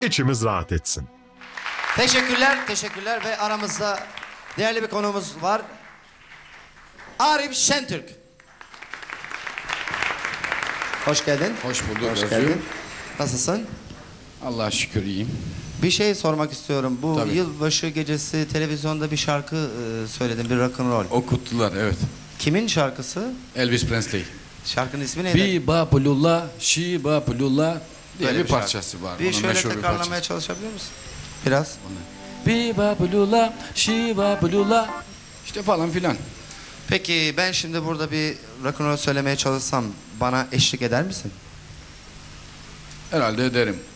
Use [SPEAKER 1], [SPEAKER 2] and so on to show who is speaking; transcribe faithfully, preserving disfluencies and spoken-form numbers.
[SPEAKER 1] İçimiz rahat etsin.
[SPEAKER 2] Teşekkürler, teşekkürler ve aramızda değerli bir konuğumuz var. Arif Şentürk. Hoş geldin.
[SPEAKER 3] Hoş bulduk.
[SPEAKER 2] Hoş
[SPEAKER 3] Özgür.
[SPEAKER 2] geldin. Nasılsın?
[SPEAKER 3] Allah'a şükür iyiyim.
[SPEAKER 2] Bir şey sormak istiyorum. Bu
[SPEAKER 3] Tabii.
[SPEAKER 2] yılbaşı gecesi televizyonda bir şarkı e, söyledin, bir rock'n'roll.
[SPEAKER 3] Okuttular evet.
[SPEAKER 2] Kimin şarkısı?
[SPEAKER 3] Elvis Presley.
[SPEAKER 2] Şarkının ismi neydi?
[SPEAKER 3] Biba bulula, şiba bulula diye
[SPEAKER 2] Böyle
[SPEAKER 3] bir,
[SPEAKER 2] bir şarkı.
[SPEAKER 3] parçası var.
[SPEAKER 2] Bir
[SPEAKER 3] Onun
[SPEAKER 2] şöyle
[SPEAKER 3] meşhur bir
[SPEAKER 2] tekrarlamaya
[SPEAKER 3] parçası.
[SPEAKER 2] çalışabilir misin? Biraz.
[SPEAKER 3] Biba bulula, şiba bulula işte falan filan.
[SPEAKER 2] Peki ben şimdi burada bir rock'n'roll söylemeye çalışsam bana eşlik eder misin?
[SPEAKER 3] Herhalde ederim.